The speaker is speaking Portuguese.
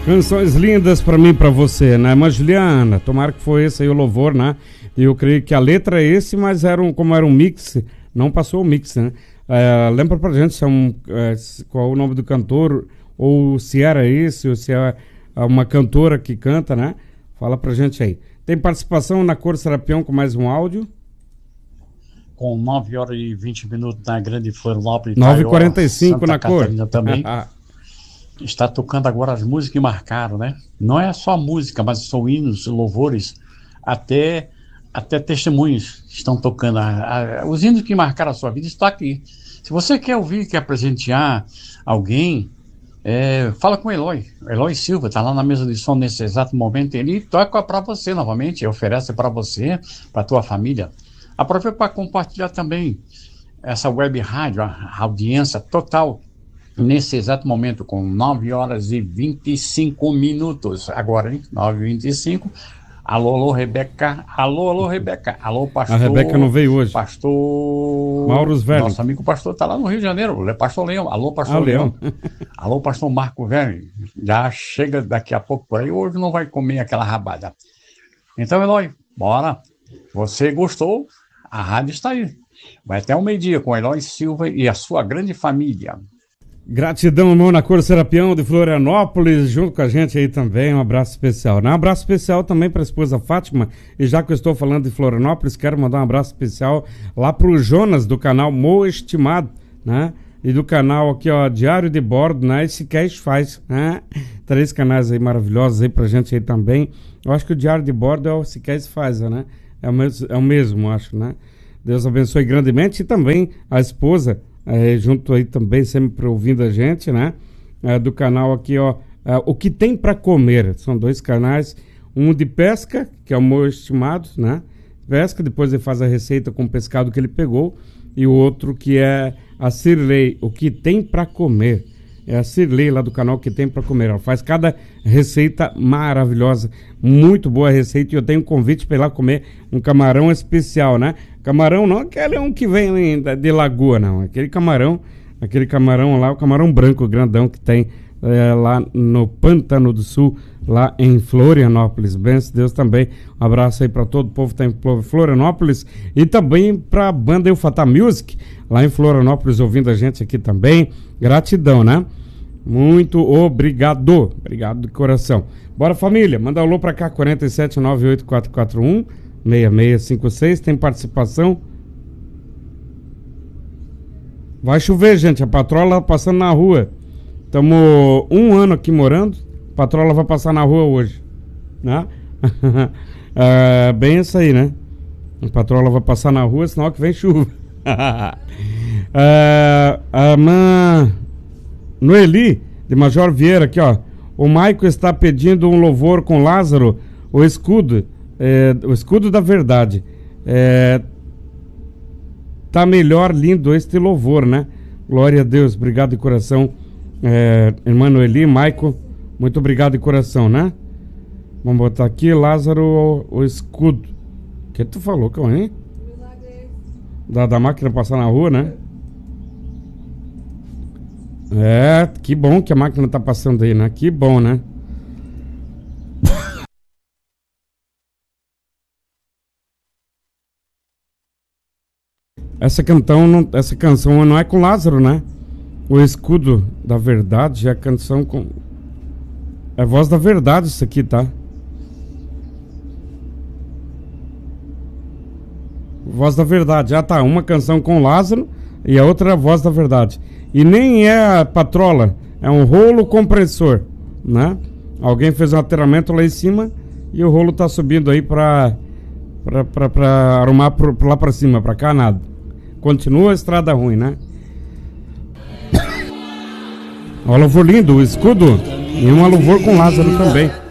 Canções lindas pra mim e pra você, né? Mas Juliana, tomara que foi esse aí o louvor, né? E eu creio que a letra é esse, mas como era um mix, não passou o mix, né? Lembra pra gente se qual é o nome do cantor, ou se era esse, ou se é uma cantora que canta, né? Fala pra gente aí. Tem participação na Cor Serapião com mais um áudio? Com 9 horas e 20 minutos na Grande Florianópolis. 9h45 na Cor. Também. Está tocando agora as músicas que marcaram, né? Não é só música, mas são hinos, louvores, até testemunhos estão tocando. Os hinos que marcaram a sua vida estão aqui. Se você quer ouvir, quer presentear alguém, fala com o Eloy Silva, está lá na mesa de som nesse exato momento. Ele toca para você novamente, oferece para você, para a tua família. Aproveita para compartilhar também essa web rádio, a audiência total. Nesse exato momento, com 9 horas e 25 minutos. Agora, hein? 9h25. Alô, Rebeca. Alô, Rebeca. Alô, pastor. A Rebeca não veio hoje. Pastor Mauro Velho. Nosso amigo pastor está lá no Rio de Janeiro. Pastor Leão. Alô, pastor Leão. Alô, pastor Marco Velho. Já chega daqui a pouco por aí. Hoje não vai comer aquela rabada. Então, Eloy, bora. Você gostou? A rádio está aí. Vai até o meio-dia com Eloy Silva e a sua grande família. Gratidão, irmão, na Cor Serapião de Florianópolis, junto com a gente aí também, um abraço especial, né? Um abraço especial também para a esposa Fátima, e já que eu estou falando de Florianópolis, quero mandar um abraço especial lá pro Jonas, do canal Mo Estimado, né? E do canal aqui, ó, Diário de Bordo, né? Esse Cash faz, né? 3 canais aí maravilhosos aí pra gente aí também. Eu acho que o Diário de Bordo é o Siqueiros faz, né? É o mesmo, acho, né? Deus abençoe grandemente, e também a esposa, junto aí também, sempre ouvindo a gente, né? Do canal aqui, ó, O Que Tem Pra Comer. São 2 canais, um de pesca, que é o Mo Estimado, né? Pesca, depois ele faz a receita com o pescado que ele pegou, e o outro que é a Cirlei, O Que Tem Pra Comer. É a Cirlei lá do canal Que Tem Pra Comer. Ela faz cada receita maravilhosa, muito boa receita, e eu tenho um convite para ir lá comer um camarão especial, né? Camarão não aquele que vem de lagoa, não. Aquele camarão lá, o camarão branco grandão que tem lá no Pântano do Sul, lá em Florianópolis. Benção Deus também. Um abraço aí para todo o povo que tá em Florianópolis, e também para a banda Eufatá Music, lá em Florianópolis, ouvindo a gente aqui também. Gratidão, né? Muito obrigado. Obrigado de coração. Bora, família. Manda alô para cá, 47984416656. Tem participação? Vai chover, gente. A patrola passando na rua. Estamos 1 ano aqui morando. A patrola vai passar na rua hoje, né? Bem isso aí, né? A patrola vai passar na rua, senão que vem chuva. Noeli, de Major Vieira, aqui, ó. O Maico está pedindo um louvor com Lázaro, o escudo da verdade. Tá melhor, lindo este louvor, né? Glória a Deus, obrigado de coração, irmã Noeli, Maico, muito obrigado de coração, né? Vamos botar aqui, Lázaro, o escudo. O que tu falou, Cauê? Da máquina passar na rua, né? Que bom que a máquina tá passando aí, né? Que bom, né? Essa canção não é com Lázaro, né? O escudo da verdade é a canção com... É Voz da Verdade isso aqui, tá? Voz da Verdade. Tá. Uma canção com Lázaro e a outra é Voz da Verdade. E nem é a patrola, é um rolo compressor, né? Alguém fez um aterramento lá em cima e o rolo tá subindo aí pra arrumar lá pra cima, pra cá nada. Continua a estrada ruim, né? Olha o louvor lindo, o escudo, e um louvor com Lázaro também.